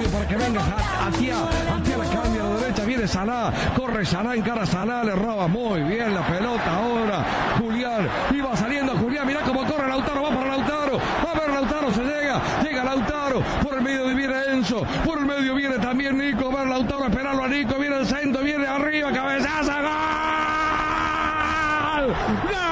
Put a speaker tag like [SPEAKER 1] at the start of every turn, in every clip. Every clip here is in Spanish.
[SPEAKER 1] para que venga hacia la cambia a la derecha, viene Salah, corre Salah, encara Salah, le roba muy bien la pelota ahora Julián, y va saliendo Julián, mirá cómo corre Lautaro, va para Lautaro, a ver Lautaro, llega Lautaro, por el medio viene Enzo, por el medio viene también Nico, a ver Lautaro, esperarlo a Nico, viene el centro, viene arriba, cabezazo, ¡gol! ¡Gol!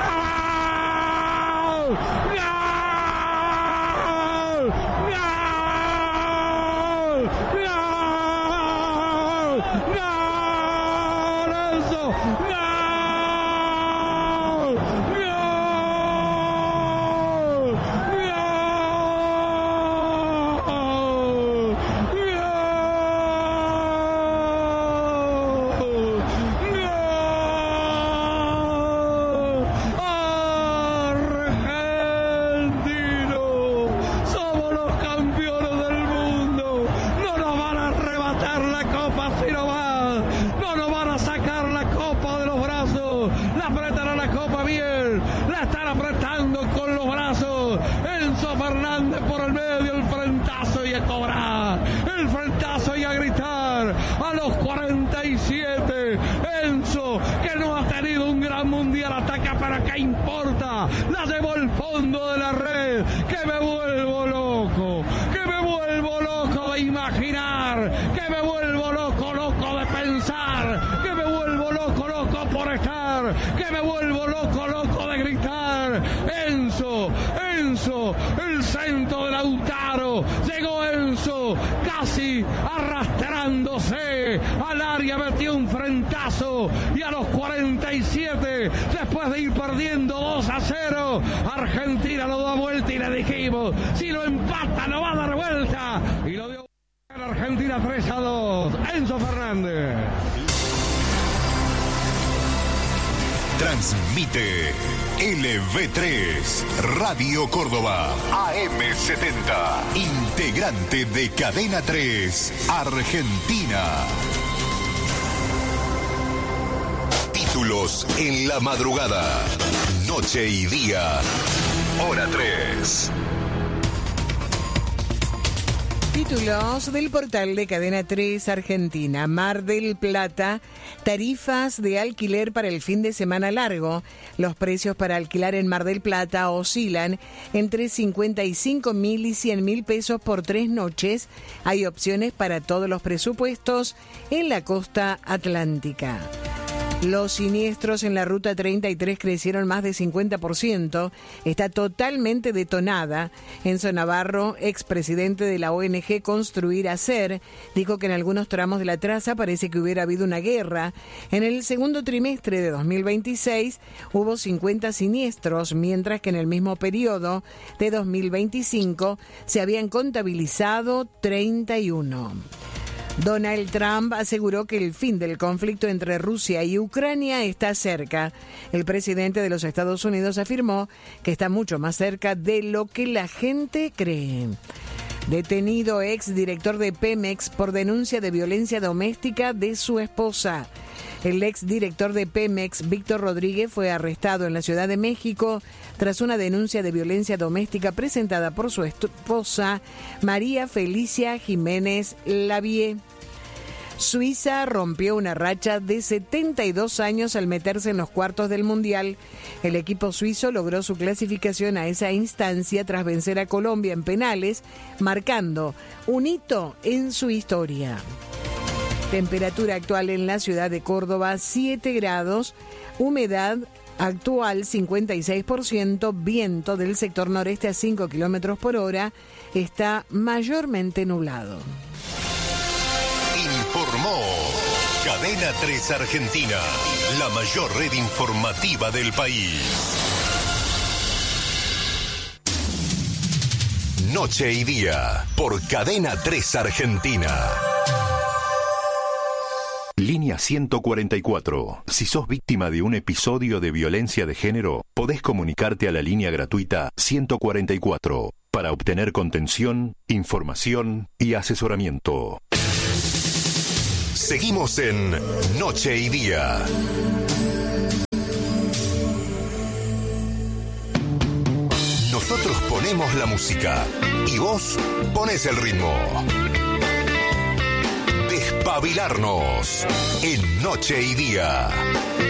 [SPEAKER 1] A los 47, Enzo, que no ha tenido un gran mundial, ataca, para qué importa, la llevó al fondo de la red, que me vuelvo loco de imaginar, que me vuelvo loco de pensar, que me vuelvo loco por estar, que me vuelvo loco de gritar, Enzo, el centro de Lautaro, llegó Enzo, casi arrastrándose al área, metió un frentazo y a los 47, después de ir perdiendo 2-0, Argentina lo da vuelta y le dijimos, si lo empata lo va a dar vuelta, y lo dio en Argentina 3-2, Enzo Fernández.
[SPEAKER 2] Transmite LV3 Radio Córdoba AM70, integrante de Cadena 3 Argentina. Títulos en la madrugada, noche y día, hora 3.
[SPEAKER 3] Títulos del portal de Cadena 3 Argentina. Mar del Plata, tarifas de alquiler para el fin de semana largo. Los precios para alquilar en Mar del Plata oscilan entre 55.000 y 100.000 pesos por 3 noches. Hay opciones para todos los presupuestos en la costa atlántica. Los siniestros en la Ruta 33 crecieron más de 50%. Está totalmente detonada. Enzo Navarro, expresidente de la ONG Construir Hacer, dijo que en algunos tramos de la traza parece que hubiera habido una guerra. En el segundo trimestre de 2026 hubo 50 siniestros, mientras que en el mismo periodo de 2025 se habían contabilizado 31. Donald Trump aseguró que el fin del conflicto entre Rusia y Ucrania está cerca. El presidente de los Estados Unidos afirmó que está mucho más cerca de lo que la gente cree. Detenido exdirector de Pemex por denuncia de violencia doméstica de su esposa. El exdirector de Pemex, Víctor Rodríguez, fue arrestado en la Ciudad de México tras una denuncia de violencia doméstica presentada por su esposa, María Felicia Jiménez Lavie. Suiza rompió una racha de 72 años al meterse en los cuartos del Mundial. El equipo suizo logró su clasificación a esa instancia tras vencer a Colombia en penales, marcando un hito en su historia. Temperatura actual en la ciudad de Córdoba, 7 grados, humedad actual 56%, viento del sector noreste a 5 kilómetros por hora, está mayormente nublado.
[SPEAKER 2] Informó Cadena 3 Argentina, la mayor red informativa del país. Noche y día, por Cadena 3 Argentina. Línea 144. Si sos víctima de un episodio de violencia de género, podés comunicarte a la línea gratuita 144 para obtener contención, información y asesoramiento. Seguimos en Noche y Día. Nosotros ponemos la música y vos pones el ritmo.
[SPEAKER 4] Despabilarnos en Noche y Día.